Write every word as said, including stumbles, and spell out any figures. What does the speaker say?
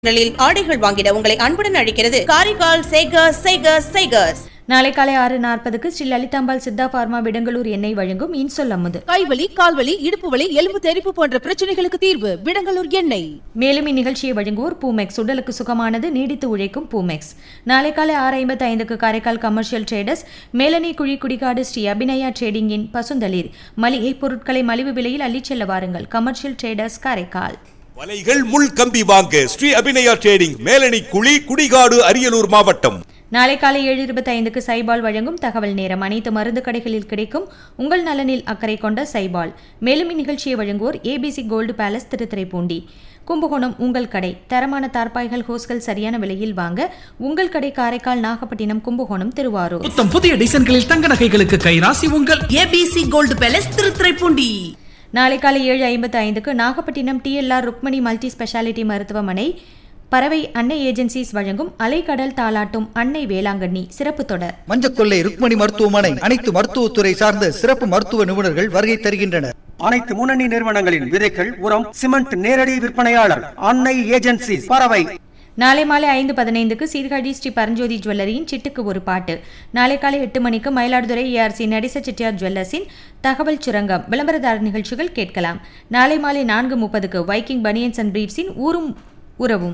ஆடைகள் வாங்கிட உங்களை அன்புடன் அழைக்கிறது காரைக்கால் சேகர்ஸ் சேகர்ஸ் சேகர்ஸ். நாளை காலை ஆறு நாற்பதுக்கு ஸ்ரீ லலிதாம்பாள் சித்தா பார்மா விடங்கலூர் எண்ணெய் வழங்கும் இன்சொல் அமுது. கைவலி கால்வலி இடுப்பு வலி எலும்பு தெறிப்பு போன்ற பிரச்சனைகளுக்கு தீர்வு விடங்கலூர் எண்ணெய். மேலும் இந்நிகழ்ச்சியை வழங்குவோர் பூமெக்ஸ், உடலுக்கு சுகமானது நீடித்து உழைக்கும் பூமெக்ஸ். நாளை காலை ஆறு ஐம்பத்தி ஐந்துக்கு காரைக்கால் கமர்ஷியல் ட்ரேடர்ஸ் மேலனை குழி குடிகாடு ஸ்ரீ அபிநயா ட்ரேடிங்கின் பசுந்தளிர் மளிகை பொருட்களை மலிவு விலையில் அள்ளிச் செல்ல வாருங்கள். Commercial traders Karaikal. வலைகள் முள் கம்பி வாங்க ஸ்ரீ அபிநயா ட்ரேடிங் மேலணி குழி குடிகாடு அரியலூர் மாவட்டம். நாளை காலை ஏழு இருபத்தி ஐந்துக்கு சைபால் வழங்கும் தகவல் நேரம். அனைத்து மருந்து கடைகளில் கிடைக்கும் உங்கள் நலனில் அக்கறை கொண்ட சைபால். மேலும் இந்நிகழ்ச்சியை வழங்குவோர் ABC gold palace Thiruthuraipoondi. Kumbakonam உங்கள் கடை. தரமான தார்பாய்கள் ஹோஸ்கள் சரியான விலையில் வாங்க உங்கள் கடை காரைக்கால், நாகப்பட்டினம், கும்பகோணம், திருவாரூர். புத்தம் புதிய டிசைன்களில் தங்க நகைகளுக்கு கைராசி உங்கள் ஏபிசி கோல்டு பேலஸ் திருத்துறைப்பூண்டி. நாளை காலை ஏழு ஐம்பத்தி ஐந்துக்கு Nagapattinam DLR Rukmani multi speciality மருத்துவமனை பறவை அன்னை ஏஜென்சிஸ் வழங்கும் அலைக்கடல் தாலாட்டும் அன்னை வேளாங்கண்ணி சிறப்பு தொடர். மஞ்சக்கொள்ளை ருக்மணி மருத்துவமனை அனைத்து மருத்துவத்துறை சார்ந்த சிறப்பு மருத்துவ நிபுணர்கள் வருகை தருகின்றனர். அனைத்து முன்னணி நிறுவனங்களின் விதைகள், உரம், சிமெண்ட் நேரடி விற்பனையாளர் அன்னை ஏஜென்சிஸ் பறவை. நாளை மாலை ஐந்து பதினைந்துக்கு சீர்காழி ஸ்ரீ பரஞ்சோதி ஜுவல்லரியின் சிட்டுக்கு ஒரு பாட்டு. நாளை காலை எட்டு மணிக்கு மயிலாடுதுறை ஏஆர்சி நடேச செட்டியார் ஜுவல்லர்ஸின் தகவல் சுரங்கம் விளம்பரதார நிகழ்ச்சிகள் கேட்கலாம். நாளை மாலை நான்கு முப்பதுக்கு வைக்கிங் பனியன்ஸ் அண்ட் பிரீட்ஸின் ஊரும் உறவும்